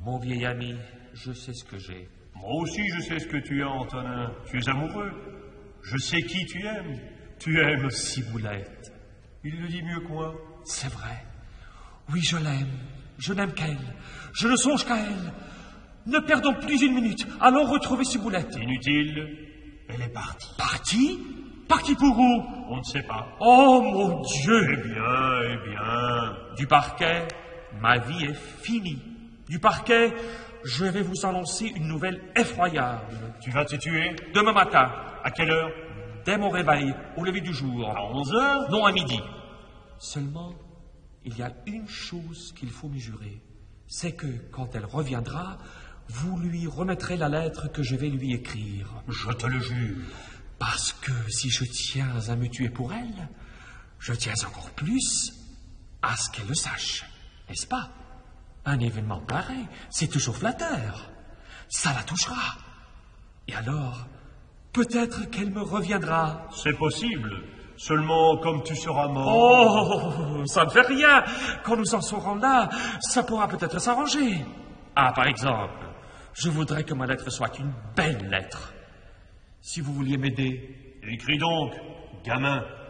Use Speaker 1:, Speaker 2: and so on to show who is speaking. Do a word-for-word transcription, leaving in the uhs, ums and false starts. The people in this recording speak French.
Speaker 1: Mon vieil ami, je sais ce que j'ai.
Speaker 2: Moi aussi, je sais ce que tu as, Antonin. Tu es amoureux. Je sais qui tu aimes. Tu aimes
Speaker 1: Ciboulette.
Speaker 2: Il le dit mieux que moi.
Speaker 1: C'est vrai. Oui, je l'aime. Je n'aime qu'elle. Je ne songe qu'à elle. Ne perdons plus une minute. Allons retrouver Ciboulette.
Speaker 2: Inutile. Elle est partie.
Speaker 1: Partie? Partie pour où?
Speaker 2: On ne sait pas.
Speaker 1: Oh, mon Dieu!
Speaker 2: Eh bien, eh bien.
Speaker 1: Du parquet, ma vie est finie. Du parquet, je vais vous annoncer une nouvelle effroyable.
Speaker 2: Tu vas te tuer?
Speaker 1: Demain matin,
Speaker 2: À quelle heure?
Speaker 1: dès mon réveil, au lever du jour.
Speaker 2: À onze heures?
Speaker 1: Non, à midi. Seulement, il y a une chose qu'il faut me jurer. C'est que, quand elle reviendra, vous lui remettrez la lettre que je vais lui écrire.
Speaker 2: Je te le jure.
Speaker 1: Parce que si je tiens à me tuer pour elle, je tiens encore plus à ce qu'elle le sache. N'est-ce pas? Un événement pareil, c'est toujours flatteur. Ça la touchera. Et alors, peut-être qu'elle me reviendra.
Speaker 2: C'est possible. Seulement, comme tu seras mort...
Speaker 1: Oh, ça ne fait rien. Quand nous en serons là, ça pourra peut-être s'arranger. Ah, par exemple, je voudrais que ma lettre soit une belle lettre. Si vous vouliez m'aider...
Speaker 2: Écris donc, gamin.